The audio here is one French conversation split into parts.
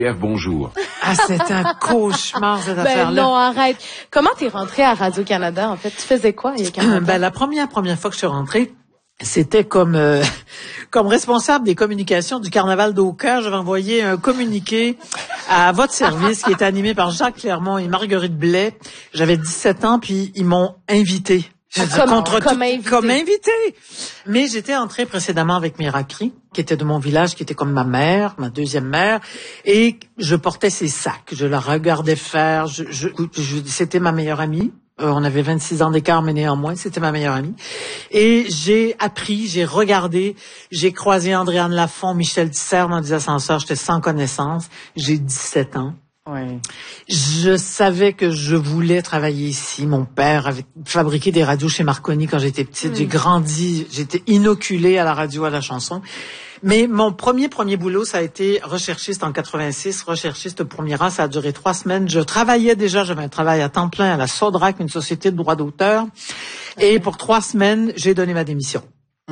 Bonjour. Ah, c'est un cauchemar, cette affaire-là. Non, arrête. Comment t'es rentrée à Radio-Canada, en fait? Tu faisais quoi il y a 40 ans? La première fois que je suis rentrée, c'était comme responsable des communications du Carnaval d'Oka. J'avais envoyé un communiqué à votre service qui était animé par Jacques Clermont et Marguerite Blais. J'avais 17 ans, puis ils m'ont invité. Comme invité. Mais j'étais entrée précédemment avec Mirakri, qui était de mon village, qui était comme ma mère, ma deuxième mère, et je portais ses sacs. Je la regardais faire. C'était ma meilleure amie. On avait 26 ans d'écart, mais néanmoins, c'était ma meilleure amie. Et j'ai appris, j'ai regardé, j'ai croisé Andréane Lafont, Michel Tisser dans des ascenseurs. J'étais sans connaissance. J'ai 17 ans. Ouais. Je savais que je voulais travailler ici. Mon père avait fabriqué des radios chez Marconi quand j'étais petite. J'ai grandi, j'étais inoculée à la radio, à la chanson. Mais mon premier boulot, ça a été recherchiste en 86, recherchiste au premier rang. Ça a duré 3 semaines. Je travaillais déjà, j'avais un travail à temps plein à la Sodrac, une société de droit d'auteur. Et pour 3 semaines, j'ai donné ma démission.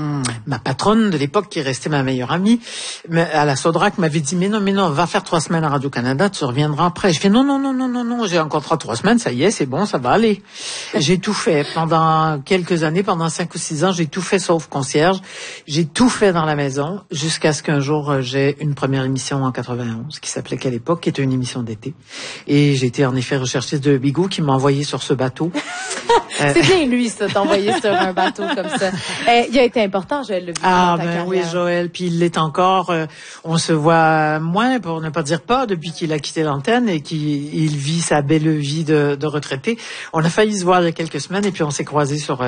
Ma patronne de l'époque, qui restait ma meilleure amie, à la Sodrac, m'avait dit, mais non, va faire 3 semaines à Radio-Canada, tu reviendras après. Je fais, non, j'ai encore 3 semaines, ça y est, c'est bon, ça va aller. J'ai tout fait pendant quelques années, pendant 5 ou 6 ans, j'ai tout fait sauf concierge. J'ai tout fait dans la maison, jusqu'à ce qu'un jour, j'ai une première émission en 91, qui s'appelait qu'à l'époque, qui était une émission d'été. Et j'ai été en effet recherchiste de Bigot, qui m'a envoyé sur ce bateau. C'est bien lui, ça, t'envoyer sur un bateau comme ça. Il a été important, Joël Le Bigot, dans ta carrière. Oui, Joël, puis il l'est encore. On se voit moins, pour ne pas dire pas, depuis qu'il a quitté l'antenne et qu'il vit sa belle vie de retraité. On a failli se voir il y a quelques semaines et puis on s'est croisés sur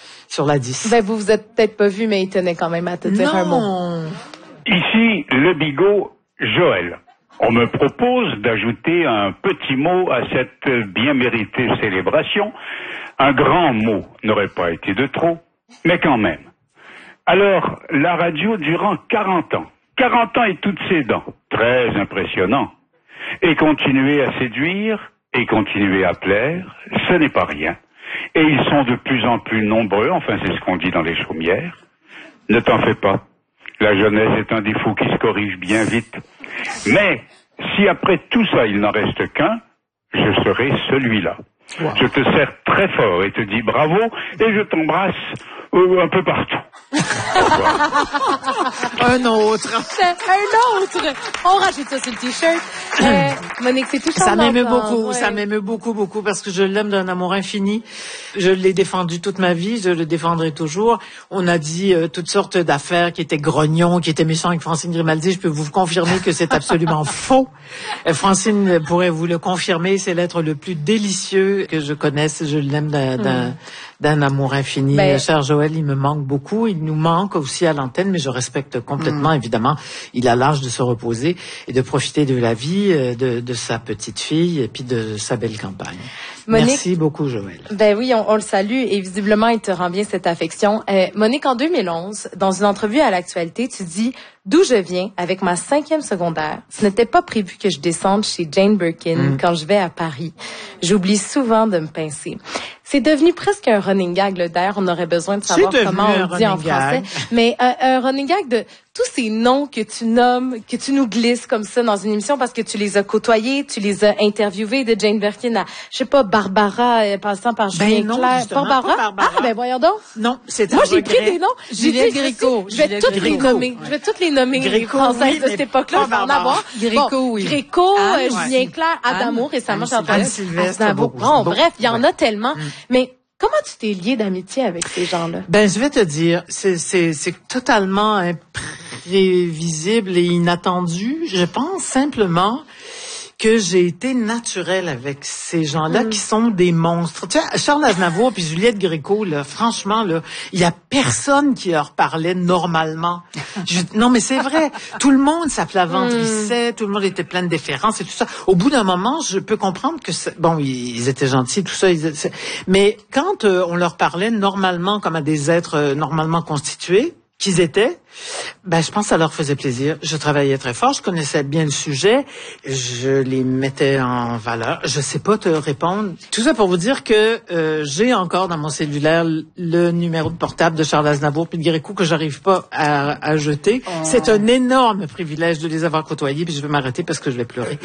la 10. Vous vous êtes peut-être pas vus, mais il tenait quand même à te dire un mot. Ici, Le Bigot, Joël. On me propose d'ajouter un petit mot à cette bien méritée célébration. Un grand mot n'aurait pas été de trop, mais quand même. Alors, la radio durant 40 ans. 40 ans et toutes ses dents. Très impressionnant. Et continuer à séduire, et continuer à plaire, ce n'est pas rien. Et ils sont de plus en plus nombreux, enfin c'est ce qu'on dit dans les chaumières. Ne t'en fais pas. La jeunesse est un défaut qui se corrige bien vite. Mais, si après tout ça il n'en reste qu'un, je serai celui-là. Wow. Je te serre très fort et te dis bravo et je t'embrasse un peu partout. Un autre. On rajoute ça sur le t-shirt. Monique, c'est touchant. Ça m'émeut beaucoup, ça m'émeut beaucoup parce que je l'aime d'un amour infini. Je l'ai défendu toute ma vie, je le défendrai toujours. On a dit toutes sortes d'affaires qui étaient grognons, qui étaient méchants avec Francine Grimaldi. Je peux vous confirmer que c'est absolument faux. Francine pourrait vous le confirmer, c'est l'être le plus délicieux que je connaisse. Je l'aime d'un amour infini. Cher Joël, il me manque beaucoup. Il nous manque aussi à l'antenne, mais je respecte complètement, évidemment. Il a l'âge de se reposer et de profiter de la vie, de sa petite fille et puis de sa belle campagne. Monique, merci beaucoup, Joël. Oui, on le salue et visiblement, il te rend bien cette affection. Monique, en 2011, dans une entrevue à l'Actualité, tu dis « D'où je viens, avec ma 5e secondaire, ce n'était pas prévu que je descende chez Jane Birkin quand je vais à Paris. J'oublie souvent de me pincer. » C'est devenu presque un running gag, là. D'ailleurs, on aurait besoin de savoir comment on le dit en français. Mais un running gag de tous ces noms que tu nommes, que tu nous glisses comme ça dans une émission parce que tu les as côtoyés, tu les as interviewés, de Jane Birkin à, je sais pas, Barbara, passant par Julien Clerc. Barbara? Ah, voyons donc. Non, c'est moi, j'ai pris des noms. Juliette Gréco. Je vais toutes les nommer. Je vais toutes les nommer. Gréco, françaises de cette époque-là. Je vais en avoir. Gréco, oui. Gréco, Julien Clerc, Adamo, récemment, j'ai entendu. Bon, bref, il y en a tellement. Mais comment tu t'es lié d'amitié avec ces gens-là? Je vais te dire, c'est totalement imprévisible et inattendu. Je pense simplement que j'ai été naturelle avec ces gens-là qui sont des monstres. Tu sais, Charles Aznavour puis Juliette Gréco, là, franchement, là, il y a personne qui leur parlait normalement. Non, mais c'est vrai. Tout le monde s'applaventrissait, tout le monde était plein de déférence et tout ça. Au bout d'un moment, je peux comprendre que ils étaient gentils, tout ça, mais quand on leur parlait normalement comme à des êtres normalement constitués, qu'ils étaient, je pense que ça leur faisait plaisir. Je travaillais très fort, je connaissais bien le sujet, je les mettais en valeur. Je sais pas te répondre. Tout ça pour vous dire que j'ai encore dans mon cellulaire le numéro de portable de Charles Aznavour puis de Guéricourt que j'arrive pas à jeter. C'est un énorme privilège de les avoir côtoyés, puis je vais m'arrêter parce que je vais pleurer.